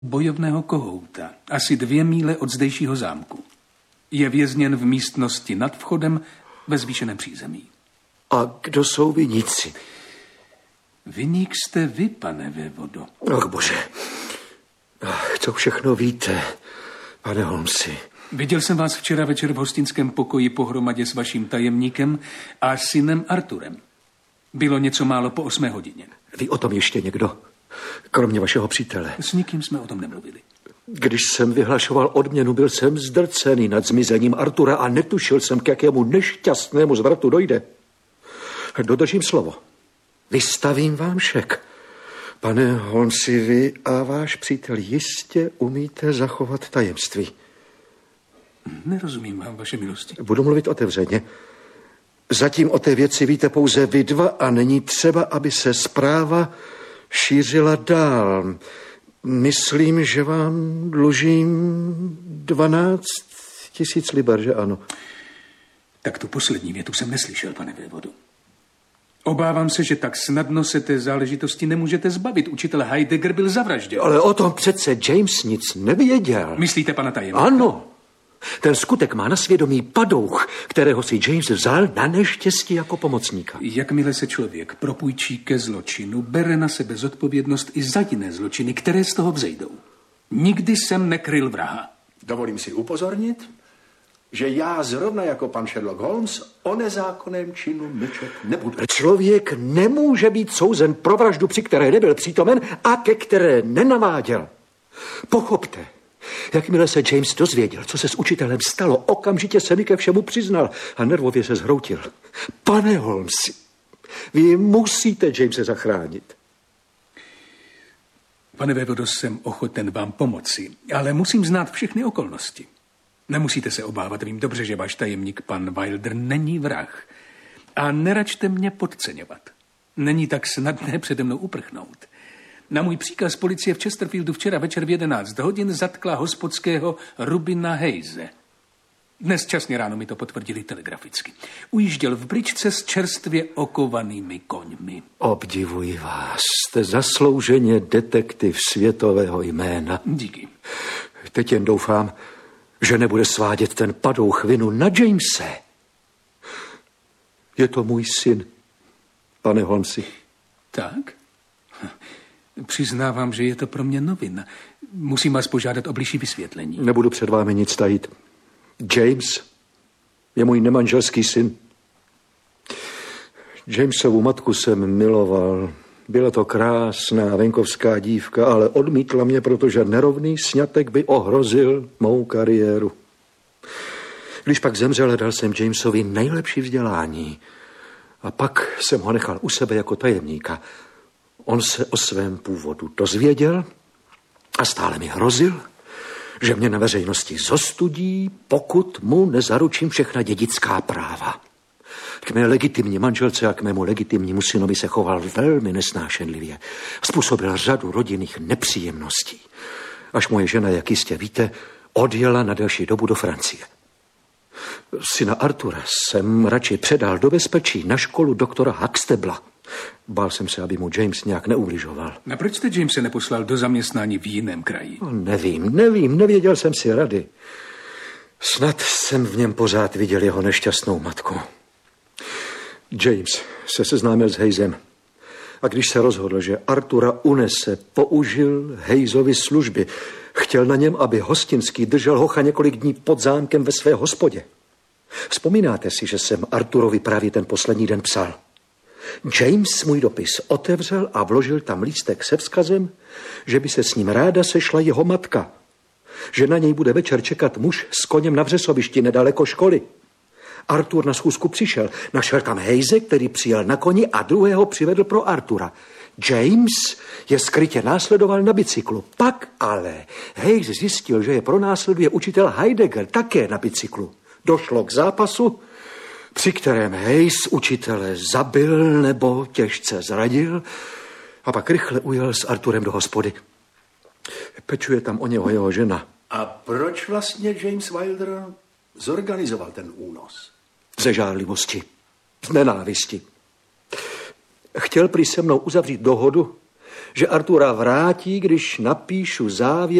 bojovného kohouta, asi 2 míle od zdejšího zámku. Je vězněn v místnosti nad vchodem ve zvýšeném přízemí. A kdo jsou viníci? Viník jste vy, pane vévodo. Ach, bože. Co všechno víte, pane Holmesi? Viděl jsem vás včera večer v hostinském pokoji pohromadě s vaším tajemníkem a synem Arturem. Bylo něco málo po 8 hodině. Ví o tom ještě někdo? Kromě vašeho přítele. S nikým jsme o tom nemluvili. Když jsem vyhlašoval odměnu, byl jsem zdrcený nad zmizením Artura a netušil jsem, k jakému nešťastnému zvratu dojde. Dodržím slovo. Vystavím vám šek. Pane Holmesi, vy a váš přítel jistě umíte zachovat tajemství. Nerozumím vám, vaše milosti. Budu mluvit otevřeně. Zatím o té věci víte pouze vy dva a není třeba, aby se zpráva šířila dál. Myslím, že vám dlužím 12 000 liber, že ano? Tak tu poslední větu jsem neslyšel, pane vévodo. Obávám se, že tak snadno se té záležitosti nemůžete zbavit. Učitel Heidegger byl zavražděn. Ale o tom přece James nic nevěděl. Myslíte pana tajemníka? Ano. Ten skutek má na svědomí padouch, kterého si James vzal na neštěstí jako pomocníka. Jakmile se člověk propůjčí ke zločinu, bere na sebe zodpovědnost i za jiné zločiny, které z toho vzejdou. Nikdy jsem nekryl vraha. Dovolím si upozornit, že já zrovna jako pan Sherlock Holmes o nezákonném činu mlčet nebudu. Člověk nemůže být souzen pro vraždu, při které nebyl přítomen a ke které nenaváděl. Pochopte, jakmile se James dozvěděl, co se s učitelem stalo, okamžitě se mi ke všemu přiznal a nervově se zhroutil. Pane Holmesi, vy musíte Jamese zachránit. Pane vévodo, jsem ochoten vám pomoci, ale musím znát všechny okolnosti. Nemusíte se obávat, vím dobře, že váš tajemník pan Wilder není vrah. A neračte mě podceňovat. Není tak snadné přede mnou uprchnout. Na můj příkaz policie v Chesterfieldu včera večer v 11 hodin zatkla hospodského Rubina Hayese. Dnes časně ráno mi to potvrdili telegraficky. Ujížděl v bričce s čerstvě okovanými koňmi. Obdivuji vás. Jste zaslouženě detektiv světového jména. Díky. Teď jen doufám, že nebude svádět ten padouch vinu na Jamese. Je to můj syn, pane Holmesi. Tak? Přiznávám, že je to pro mě novina. Musím vás požádat o bližší vysvětlení. Nebudu před vámi nic tajit. James je můj nemanželský syn. Jamesovu matku jsem miloval. Byla to krásná venkovská dívka, ale odmítla mě, protože nerovný sňatek by ohrozil mou kariéru. Když pak zemřel, dal jsem Jamesovi nejlepší vzdělání. A pak jsem ho nechal u sebe jako tajemníka. On se o svém původu dozvěděl a stále mi hrozil, že mě na veřejnosti zostudí, pokud mu nezaručím všechna dědická práva. K mé legitimní manželce a k mému legitimnímu synovi se choval velmi nesnášenlivě. Způsobil řadu rodinných nepříjemností. Až moje žena, jak jistě víte, odjela na delší dobu do Francie. Syna Artura jsem radši předal do bezpečí na školu doktora Huxtabla. Bál jsem se, aby mu James nějak neubližoval. A proč jste Jamese neposlal do zaměstnání v jiném kraji? Nevím, nevěděl jsem si rady. Snad jsem v něm pořád viděl jeho nešťastnou matku. James se seznámil s Hayesem a když se rozhodl, že Artura unese, použil Hayesovi služby. Chtěl na něm, aby hostinský držel hocha několik dní pod zámkem ve své hospodě. Vzpomínáte si, že jsem Arturovi právě ten poslední den psal? James můj dopis otevřel a vložil tam lístek se vzkazem, že by se s ním ráda sešla jeho matka. Že na něj bude večer čekat muž s koněm na vřesovišti nedaleko školy. Artur na schůzku přišel. Našel tam Hayese, který přijel na koni a druhého přivedl pro Artura. James je skrytě následoval na bicyklu. Pak ale Hayes zjistil, že je pronásleduje učitel Heidegger také na bicyklu. Došlo k zápasu, při kterém Hayes učitele zabil nebo těžce zradil a pak rychle ujel s Arturem do hospody. Pečuje tam o něho jeho žena. A proč vlastně James Wilder zorganizoval ten únos? Ze žárlivosti, z nenávisti. Chtěl prý se mnou uzavřít dohodu, že Artura vrátí, když napíšu závěr